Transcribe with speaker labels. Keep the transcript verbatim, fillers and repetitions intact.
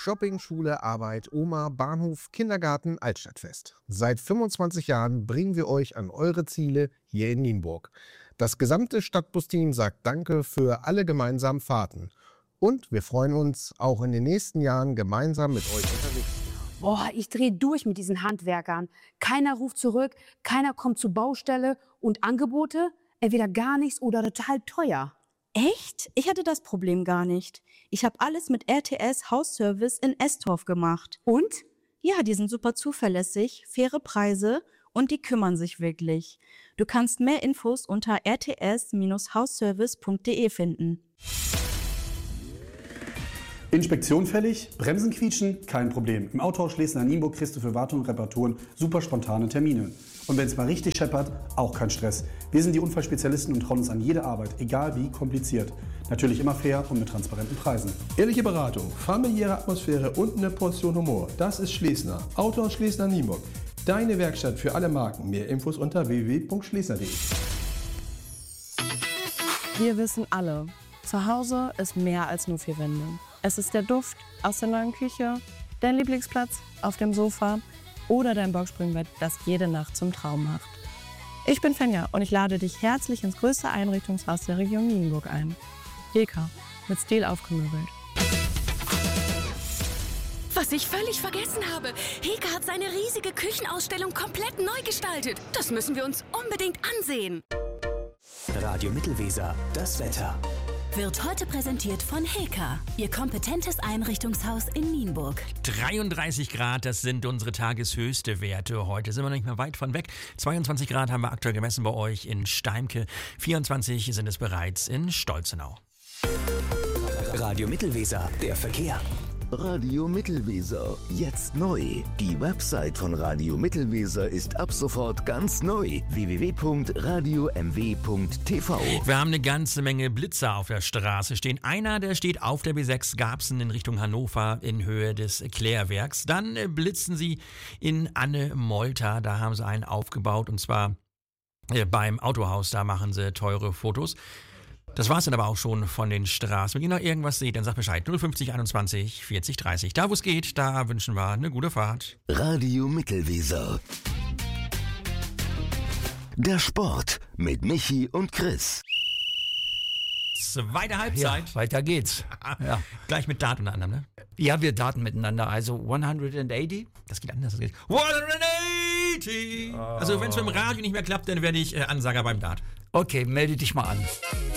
Speaker 1: Shopping, Schule, Arbeit, Oma, Bahnhof, Kindergarten, Altstadtfest. Seit fünfundzwanzig Jahren bringen wir euch an eure Ziele hier in Nienburg. Das gesamte Stadtbusteam sagt Danke für alle gemeinsamen Fahrten. Und wir freuen uns, auch in den nächsten Jahren gemeinsam mit euch unterwegs zu sein.
Speaker 2: Boah, ich drehe durch mit diesen Handwerkern. Keiner ruft zurück, keiner kommt zur Baustelle und Angebote, entweder gar nichts oder total teuer.
Speaker 3: Echt? Ich hatte das Problem gar nicht. Ich habe alles mit R T S Hausservice in Estorf gemacht.
Speaker 2: Und?
Speaker 3: Ja, die sind super zuverlässig, faire Preise und die kümmern sich wirklich. Du kannst mehr Infos unter r t s hausservice punkt d e finden.
Speaker 4: Inspektion fällig? Bremsen quietschen? Kein Problem. Im Autohaus Schlesien-Nienburg kriegst du für Wartung und Reparaturen super spontane Termine. Und wenn es mal richtig scheppert, auch kein Stress. Wir sind die Unfallspezialisten und trauen uns an jede Arbeit, egal wie kompliziert. Natürlich immer fair und mit transparenten Preisen.
Speaker 5: Ehrliche Beratung, familiäre Atmosphäre und eine Portion Humor. Das ist Schlesner. Autohaus Schlesien-Nienburg. Deine Werkstatt für alle Marken. Mehr Infos unter w w w punkt schlesner punkt d e.
Speaker 6: Wir wissen alle, zu Hause ist mehr als nur vier Wände. Es ist der Duft aus der neuen Küche, dein Lieblingsplatz auf dem Sofa oder dein Boxspringbett, das jede Nacht zum Traum macht. Ich bin Fenja und ich lade dich herzlich ins größte Einrichtungshaus der Region Nienburg ein. Heka, mit Stil aufgemöbelt.
Speaker 7: Was ich völlig vergessen habe. Heka hat seine riesige Küchenausstellung komplett neu gestaltet. Das müssen wir uns unbedingt ansehen.
Speaker 8: Radio Mittelweser, das Wetter.
Speaker 7: Wird heute präsentiert von Heka, Ihr kompetentes Einrichtungshaus in Nienburg.
Speaker 9: dreiunddreißig Grad, das sind unsere tageshöchste Werte. Heute sind wir noch nicht mehr weit von weg. zweiundzwanzig Grad haben wir aktuell gemessen bei euch in Steimke. vierundzwanzig sind es bereits in Stolzenau.
Speaker 8: Radio Mittelweser, der Verkehr.
Speaker 10: Radio Mittelweser, jetzt neu. Die Website von Radio Mittelweser ist ab sofort ganz neu. w w w punkt radio m w punkt t v.
Speaker 9: Wir haben eine ganze Menge Blitzer auf der Straße stehen. Einer, der steht auf der B sechs Garbsen in Richtung Hannover in Höhe des Klärwerks. Dann blitzen sie in Anne-Molter. Da haben sie einen aufgebaut und zwar beim Autohaus. Da machen sie teure Fotos. Das war's dann aber auch schon von den Straßen. Wenn ihr noch irgendwas seht, dann sagt Bescheid. null fünfzig einundzwanzig vierzig dreißig. Da, wo es geht, da wünschen wir eine gute Fahrt.
Speaker 10: Radio Mittelweser. Der Sport mit Michi und Chris.
Speaker 9: Zweite Halbzeit.
Speaker 11: Ja, weiter geht's. Ja.
Speaker 9: Gleich mit Dart unter anderem, ne?
Speaker 11: Ja, wir daten miteinander. Also hundertachtzig.
Speaker 9: Das geht anders. Das geht hundertachtzig. Oh. Also wenn es mit dem Radio nicht mehr klappt, dann werde ich äh, Ansager beim Dart.
Speaker 11: Okay, melde dich mal an.